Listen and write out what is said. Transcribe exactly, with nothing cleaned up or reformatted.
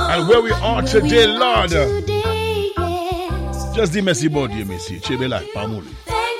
and where we are today, Lord. Just the messy body, messy. Chebela, Pamuli.